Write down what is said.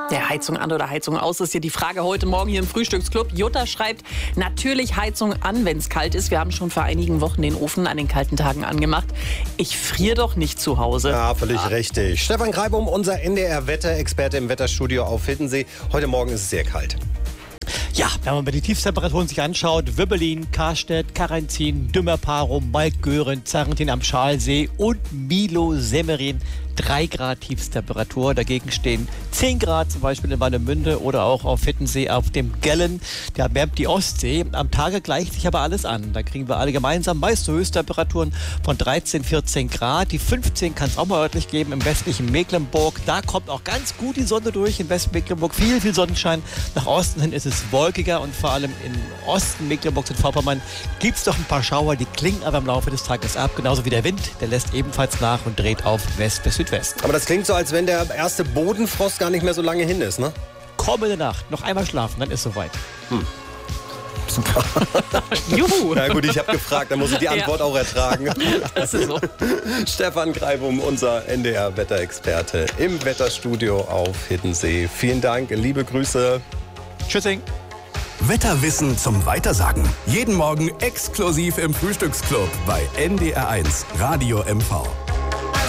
Der Heizung an oder Heizung aus ist hier die Frage heute Morgen hier im Frühstücksclub. Jutta schreibt, natürlich Heizung an, wenn es kalt ist. Wir haben schon vor einigen Wochen den Ofen an den kalten Tagen angemacht. Ich friere doch nicht zu Hause. Ja, völlig richtig. Stefan Greibum, unser NDR-Wetterexperte im Wetterstudio auf Hiddensee. Heute Morgen ist es sehr kalt. Ja, wenn man die Tiefstemperaturen sich anschaut, Wöbbelin, Karstedt, Karanzin, Dümmerparum, Maltgören, Zarrentin am Schalsee und Milo Semmerin. 3 Grad Tiefstemperatur. Dagegen stehen 10 Grad zum Beispiel in Warnemünde oder auch auf Hiddensee auf dem Gellen. Da wärmt die Ostsee. Am Tage gleicht sich aber alles an. Da kriegen wir alle gemeinsam meist so Höchsttemperaturen von 13, 14 Grad. Die 15 kann es auch mal örtlich geben im westlichen Mecklenburg. Da kommt auch ganz gut die Sonne durch. In Westmecklenburg viel Sonnenschein. Nach Osten hin ist es wolkiger und vor allem im Osten Mecklenburgs und Vorpommern gibt es doch ein paar Schauer. Die klingen aber im Laufe des Tages ab. Genauso wie der Wind. Der lässt ebenfalls nach und dreht auf West bis Südwest. Aber das klingt so, als wenn der erste Bodenfrost gar nicht mehr so lange hin ist, ne? Kommende Nacht. Noch einmal schlafen, dann ist soweit. Super. Juhu. Na gut, ich habe gefragt, dann muss ich die Antwort auch ertragen. Das ist so. Stefan Greibum, unser NDR-Wetterexperte im Wetterstudio auf Hiddensee. Vielen Dank, liebe Grüße. Tschüssing. Wetterwissen zum Weitersagen. Jeden Morgen exklusiv im Frühstücksclub bei NDR1 Radio MV.